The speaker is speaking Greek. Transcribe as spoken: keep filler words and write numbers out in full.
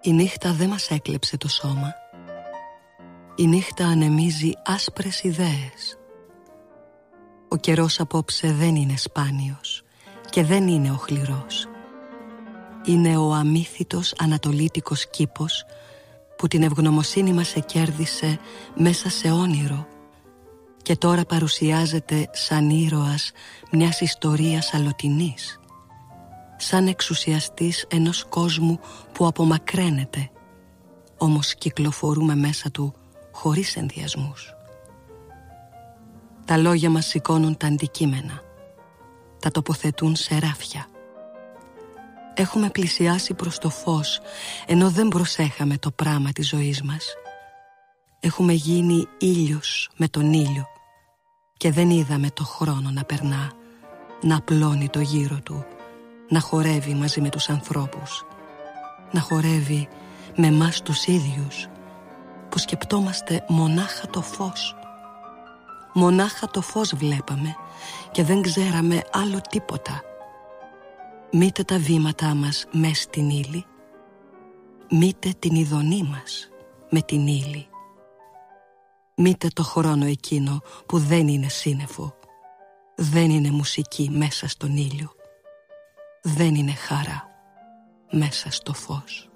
Η νύχτα δεν μας έκλεψε το σώμα. Η νύχτα ανεμίζει άσπρες ιδέες. Ο καιρός απόψε δεν είναι σπάνιος και δεν είναι οχληρός. Είναι ο αμύθιτος ανατολίτικος κήπος που την ευγνωμοσύνη μας εκέρδισε μέσα σε όνειρο και τώρα παρουσιάζεται σαν ήρωας μιας ιστορίας αλλοτινής, σαν εξουσιαστής ενός κόσμου που απομακραίνεται, όμως κυκλοφορούμε μέσα του χωρίς ενδιασμούς. Τα λόγια μας σηκώνουν τα αντικείμενα, τα τοποθετούν σε ράφια. Έχουμε πλησιάσει προς το φως, ενώ δεν προσέχαμε το πράμα της ζωής μας. Έχουμε γίνει ήλιος με τον ήλιο και δεν είδαμε το χρόνο να περνά, να απλώνει το γύρο του, να χορεύει μαζί με τους ανθρώπους, να χορεύει με μας τους ίδιους, που σκεπτόμαστε μονάχα το φως. Μονάχα το φως βλέπαμε και δεν ξέραμε άλλο τίποτα. Μήτε τα βήματά μας μες στην ύλη, μήτε την ειδονή μας με την ύλη. Μήτε το χρόνο εκείνο που δεν είναι σύννεφο, δεν είναι μουσική μέσα στον ήλιο, δεν είναι χαρά μέσα στο φως.